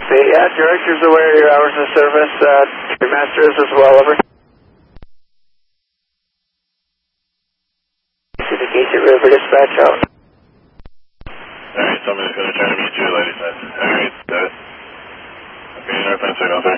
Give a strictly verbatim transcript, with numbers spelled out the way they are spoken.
Yeah, director's aware of your hours of service. Uh, your master is as well, over. Indicate your river dispatch out. Alright, somebody's going to try to meet you, ladies. Alright, uh, okay, Northland signal, sir.